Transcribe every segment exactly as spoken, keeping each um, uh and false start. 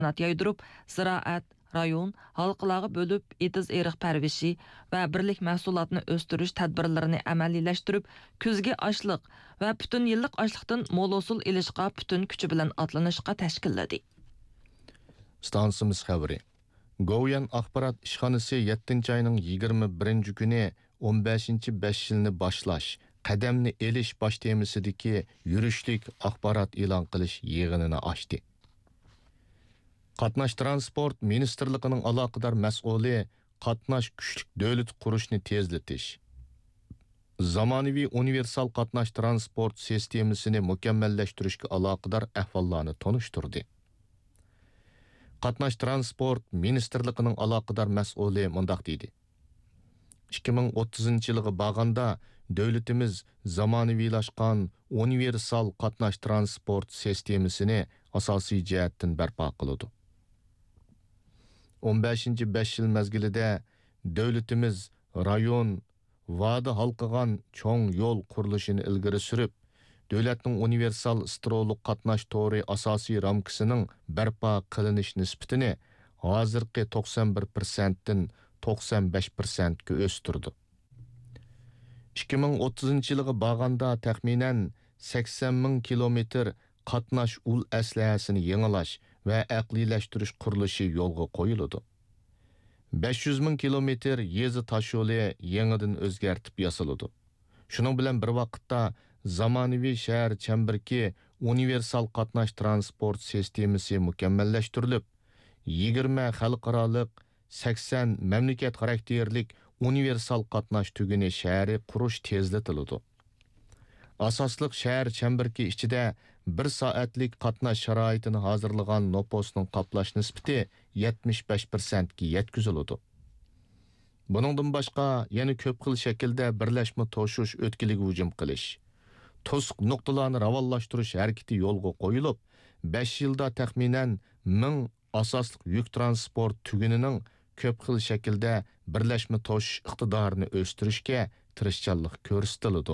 yaydırıp, ziraat, rayon, halqılağı bölüp, etiz eriq pərvişi və birlik məhsulatını östürüş tədbirlərini əməliləşdirib, küzgi açlıq və bütün yıllık açlıqdan molosul ilişqa bütün küçü bilan atlanışqa təşkillədi. Stansımız xəbəri. Goyan axbarat işxanası yettinci ayının yigirma birinci günü on beshinchi besh yilini başlaş, qədəmni eliş baş temisidiki yürüşlük axbarat ilan qilish yığınını açdı. Qatnaş Transport Ministerliğinin alaqadar məsulü qatnaş güçlük dövlət quruşni tezletish, zamonaviy universal qatnaş transport sistemasini mükemmelleştirishga alaqadar ahvollarni tonishtirdi. Qatnaş Transport Ministerliğinin alaqadar məsulü mundaq deydi. ikki ming o'ttizinchi yilga bag'anda davlatimiz zamonaviylashgan universal qatnash transport sistemasini asosiy jihatdan barpo qiladi. o'n beshinchi besh yil mezgilida davlatimiz rayon va'da halqıgan cho'ng yo'l qurilishini ilgari surib, davlatning universal istiroliq qatnash to'ri asosiy ramkasining barpo qilinish nisbatini hozirgi to'qson bir persentdan to'qson besh persentga o'stirdi. ikki ming o'ttizinchi yilga bag'anda taxminan sakson ming kilometr qatnash ul aslahasini yangilash va aqliylashtirish qurilishi yo'lga qo'yiladi. besh yuz ming kilometr yezi tosh yo'li yangidan o'zgartib yasaladi. Shuning bilan bir vaqtda zamonaviy shahar chambirki universal qatnash transport sistemasi mukammallashtirilib, yigirma xalqaroliq sakson mamlakat xarakterlik universal qatnash tuguni shahri qurish tezlatiladi. Asosliq shahar chambirki ichida bir soatlik qatnash sharoitini hozirlagan noposning qoplash nisbati yetmish besh persentga yetkaziladi. Buningdan boshqa yana ko'p xil shaklda birlashma to'shish o'tkiliga hujum qilish, to'siq nuqtalarni ravollashtirish harakati yo'lga qo'yilib, besh yilda taxminan ming asosliq yuk transport tugunining ko'p xil shaklda birlashma to'shish iqtidorini o'stirishga tirishchanlik ko'rsatiladi.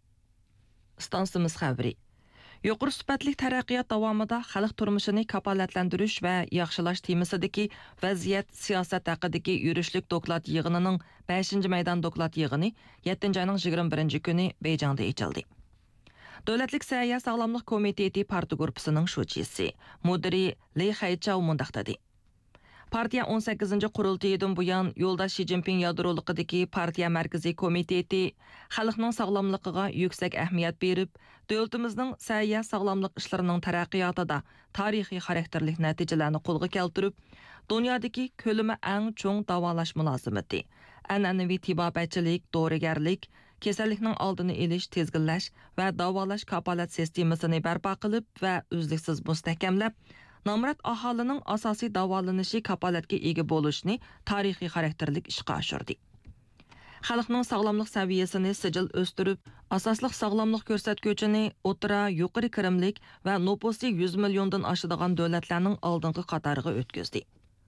Stansımız xəbri. Yuqur sübətlik tərəqqiyat davamında xalq turmuşini kapalatlendirish və yaxşılash temisidagi vaziyat siyosat haqidagi yurishlik doklad yig'inining beshinchi meydan doklad yig'ini yettinchi ayning yigirma birinchi kuni Beyjingda ochildi. Davlatlik Səhiyyə Sağlamlıq Komiteti parti qrupisining şuchisi, mudiri Li Haichao mundaq dedi. Partiya o'n sakkizinchi qurultayidan buyon yo'lda Xi Jinping yadroliqidagi partiya markaziy komiteti xalqning sog'lomligiga yuksak ahamiyat berib, davlatimizning səhiyyə sog'lomlik ishlarining taraqqiyotida tarixiy xarakterlik natijalarni qo'lga keltirib, dunyodagi ko'lami eng cho'ng davolash mulozimati, an'anaviy tibobatchilik, dorigarlik, kasallikning oldini olish, tezginlash va davolash kafolat sistemasini barpo qilib va uzluksiz mustahkamlab, Namrat ahalining asosiy davolanishi kapolatga ega bo'lishni tarixiy xarakterlik ishga oshirdi. Xalqning sog'lomlik saviyasini sijil o'stirib, asosliq sog'lomlik ko'rsatkichini o'tira, yuqori kirimlik va nopusi yuz milliondan oshadigan davlatlarning oldingi qatoriga o'tkazdi.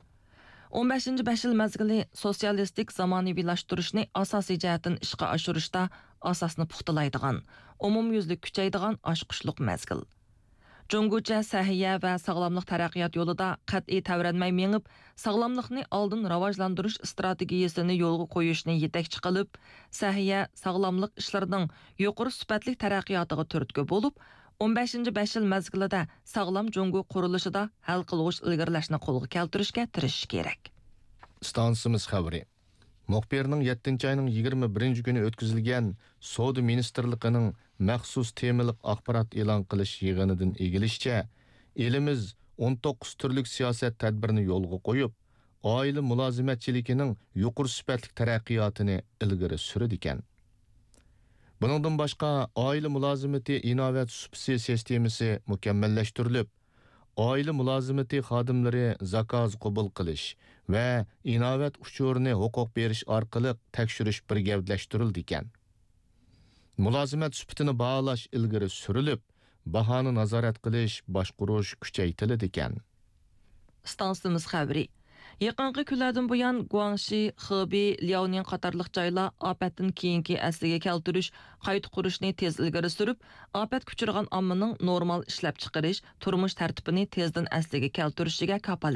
o'n beshinchi besh yil mezgili sotsialistik zamonaviylashtirish asosiy jihatdan ishga oshirishda asosni puxtalaydigan, umumyuzlik kuchaydigan oshqushliq mezgil. Cungucha səhiyyə və sağlamlıq taraqqiyot yolida qat'iy tavranmay mengib, sağlamlıqni oldin rivojlantirish strategiyasini yo'lga qo'yishni yetakchi qilib, səhiyyə sağlamlıq ishlarining yuqori sifatli taraqqiyotiga turtki bo'lib, o'n beshinchi besh yil mezgilida sağlam Jungu qurilishida hal qiluvchi ilgirlashni qo'lga keltirishga tirishish kerak. Stansimiz xabari. Muxbirning yettinchi ayning yigirma birinchi kuni o'tkazilgan Savdo Ministerligining maxsus temalik axborot e'lon qilish yig'inidan egilishicha, elimiz o'n to'qqiz turlik siyosat tadbirini yo'lga qo'yib, oila mulozimatchiligining yuqori sifatli taraqqiyotini ilgari surdi ekan. Buningdan boshqa oila mulozimati inovat subsidiya sistemasi mukammallashtirilib, oila mulozimati xodimlari zakoz qabul qilish va inovat uchurini huquq berish orqali tekshirish birgavdlashtirildi ekan. Mulozimat sifatini baholash ilgari surilib, bahoni nazorat qilish, boshqarish kuchaytirildi ekan. Stansimiz xabari. Yaqinqi kunlardan buyon Guangxi, Xebei, Liaoning qatorliq joylar ofatdan keyingi asliga keltirish, qayta qurishni tez ilgari surib, ofat kuchirgan ommaning normal ishlab chiqarish, turmush tartibini tezdan asliga keltirishiga kafolat